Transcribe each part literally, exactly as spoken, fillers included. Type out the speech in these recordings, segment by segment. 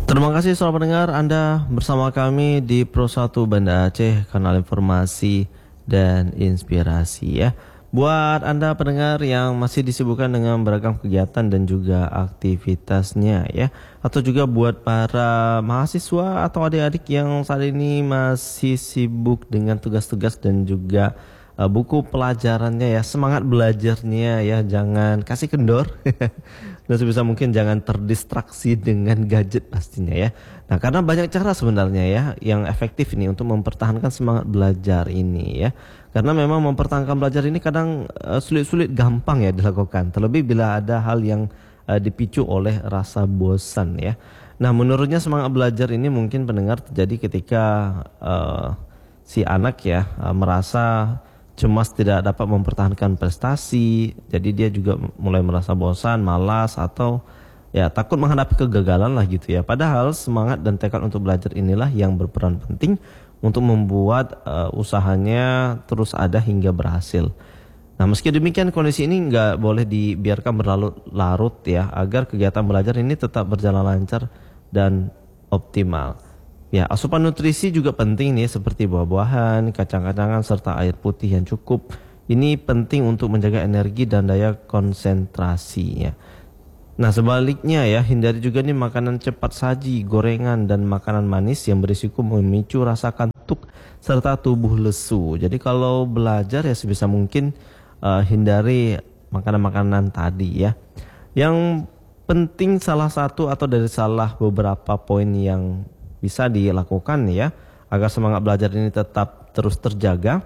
Terima kasih selamat pendengar, Anda bersama kami di Pro satu Banda Aceh, kanal informasi dan inspirasi ya. Buat Anda pendengar yang masih disibukkan dengan beragam kegiatan dan juga aktivitasnya ya, atau juga buat para mahasiswa atau adik-adik yang saat ini masih sibuk dengan tugas-tugas dan juga uh, buku pelajarannya ya, semangat belajarnya ya, jangan kasih kendor. Dan sebisa mungkin jangan terdistraksi dengan gadget pastinya ya. Nah, karena banyak cara sebenarnya ya yang efektif ini untuk mempertahankan semangat belajar ini ya. Karena memang mempertahankan belajar ini kadang uh, sulit-sulit gampang ya dilakukan. Terlebih bila ada hal yang uh, dipicu oleh rasa bosan ya. Nah, menurutnya semangat belajar ini mungkin pendengar terjadi ketika uh, si anak ya uh, merasa cemas tidak dapat mempertahankan prestasi, jadi dia juga mulai merasa bosan, malas, atau ya takut menghadapi kegagalan lah gitu ya. Padahal semangat dan tekad untuk belajar inilah yang berperan penting untuk membuat uh, usahanya terus ada hingga berhasil. Nah, meski demikian kondisi ini nggak boleh dibiarkan berlarut-larut ya, agar kegiatan belajar ini tetap berjalan lancar dan optimal. Ya, asupan nutrisi juga penting nih, seperti buah-buahan, kacang-kacangan, serta air putih yang cukup. Ini penting untuk menjaga energi dan daya konsentrasinya. Nah, sebaliknya ya, hindari juga nih makanan cepat saji, gorengan, dan makanan manis yang berisiko memicu rasa kantuk serta tubuh lesu. Jadi kalau belajar ya sebisa mungkin uh, hindari makanan-makanan tadi ya. Yang penting salah satu atau dari salah beberapa poin yang bisa dilakukan ya agar semangat belajar ini tetap terus terjaga.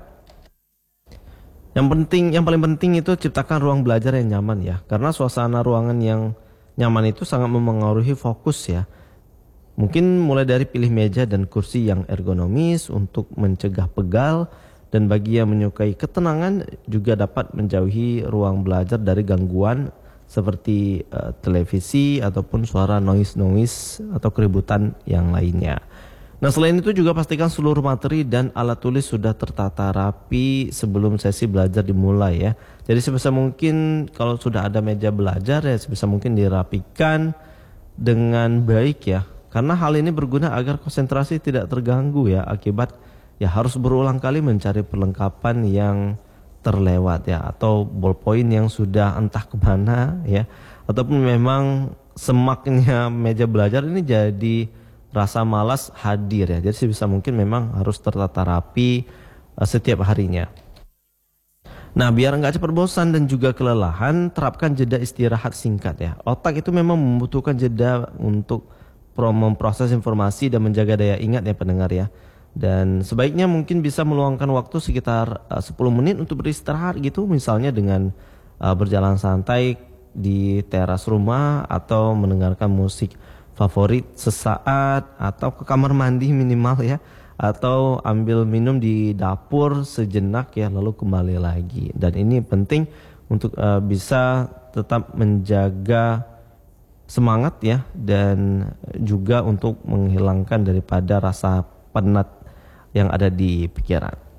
Yang penting, yang paling penting itu ciptakan ruang belajar yang nyaman ya, karena suasana ruangan yang nyaman itu sangat memengaruhi fokus ya. Mungkin mulai dari pilih meja dan kursi yang ergonomis untuk mencegah pegal, dan bagi yang menyukai ketenangan juga dapat menjauhi ruang belajar dari gangguan seperti uh, televisi ataupun suara noise-noise atau keributan yang lainnya. Nah, selain itu juga pastikan seluruh materi dan alat tulis sudah tertata rapi sebelum sesi belajar dimulai ya. Jadi sebisa mungkin kalau sudah ada meja belajar ya sebisa mungkin dirapikan dengan baik ya. Karena hal ini berguna agar konsentrasi tidak terganggu ya, akibat ya harus berulang kali mencari perlengkapan yang terlewat ya, atau ballpoint yang sudah entah kemana ya, ataupun memang semaknya meja belajar ini jadi rasa malas hadir ya. Jadi sebisa mungkin memang harus tertata rapi uh, setiap harinya. Nah, biar nggak cepat bosan dan juga kelelahan, terapkan jeda istirahat singkat ya. Otak itu memang membutuhkan jeda untuk memproses informasi dan menjaga daya ingat ya pendengar ya. Dan sebaiknya mungkin bisa meluangkan waktu sekitar uh, sepuluh menit untuk beristirahat gitu, misalnya dengan uh, berjalan santai di teras rumah atau mendengarkan musik favorit sesaat, atau ke kamar mandi minimal ya, atau ambil minum di dapur sejenak ya, lalu kembali lagi. Dan ini penting untuk uh, bisa tetap menjaga semangat ya, dan juga untuk menghilangkan daripada rasa penat yang ada di pikiran.